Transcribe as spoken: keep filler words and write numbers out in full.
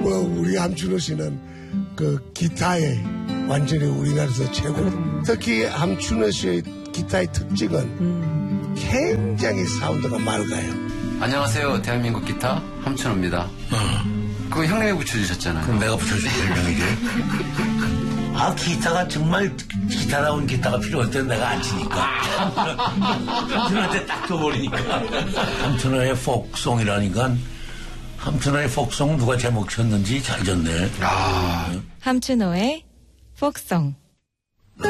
뭐 우리 함춘호 씨는 그 기타에 완전히 우리나라에서 최고. 특히 함춘호 씨의 기타의 특징은 음. 굉장히 사운드가 맑아요. 안녕하세요. 대한민국 기타 함춘호입니다. 어. 그거 형님이 붙여주셨잖아요. 그럼 내가 붙여줄 별명이지. 아, 기타가 정말 기타다운 기타가 필요할 때는 내가 안 치니까. 함춘호한테 딱 줘버리니까. 함춘호의 폭송이라니까. 함춘호의 폭송 누가 제목 쳤는지 잘 졌네. 아. 함춘호의 폭송.